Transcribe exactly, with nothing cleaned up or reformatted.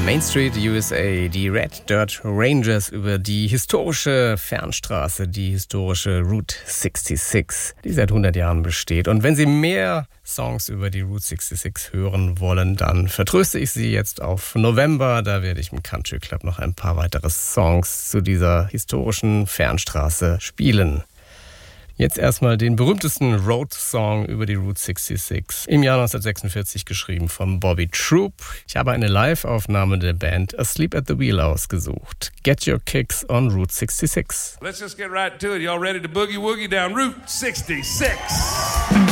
Main Street, U S A, die Red Dirt Rangers über die historische Fernstraße, die historische Route sechsundsechzig, die seit hundert Jahren besteht. Und wenn Sie mehr Songs über die Route sechsundsechzig hören wollen, dann vertröste ich Sie jetzt auf November. Da werde ich im Country Club noch ein paar weitere Songs zu dieser historischen Fernstraße spielen. Jetzt erstmal den berühmtesten Road-Song über die Route sechsundsechzig, im Jahr neunzehnhundertsechsundvierzig geschrieben von Bobby Troup. Ich habe eine Live-Aufnahme der Band Asleep at the Wheel ausgesucht. Get your kicks on Route sechsundsechzig. Let's just get right to it. Y'all ready to boogie-woogie down Route sixty-six?